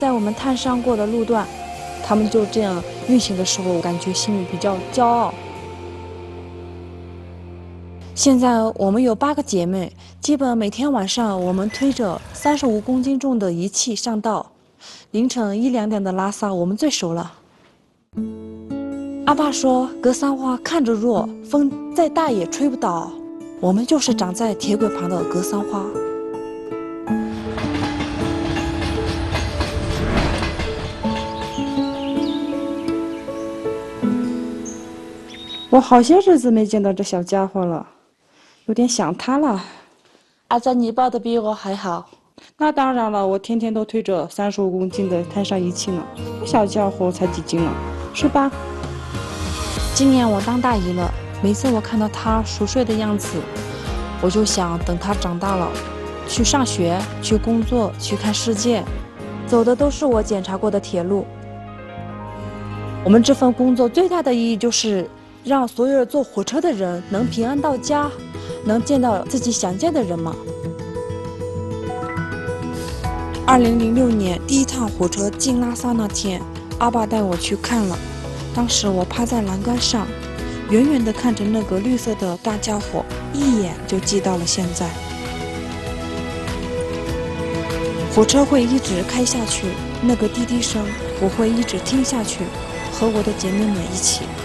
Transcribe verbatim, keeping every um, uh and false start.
在我们探上过的路段，他们就这样运行的时候，我感觉心里比较骄傲。现在我们有八个姐妹，基本每天晚上我们推着三十五公斤重的仪器上道，凌晨一两点的拉萨我们最熟了。阿爸说，格桑花看着弱，风再大也吹不倒。我们就是长在铁轨旁的格桑花。我好些日子没见到这小家伙了，有点想他了。 阿赞，你抱的比我还好。 那当然了，我天天都推着三十五公斤的探山仪器呢。这小家伙才几斤呢，是吧？今年我当大姨了，每次我看到他熟睡的样子，我就想等他长大了，去上学、去工作、去看世界，走的都是我检查过的铁路。我们这份工作最大的意义就是让所有坐火车的人能平安到家，能见到自己想见的人嘛。二零零六年第一趟火车进拉萨那天，阿爸带我去看了。当时我趴在栏杆上，远远地看着那个绿色的大家伙，一眼就记到了现在。火车会一直开下去，那个滴滴声我会一直听下去，和我的姐妹们一起。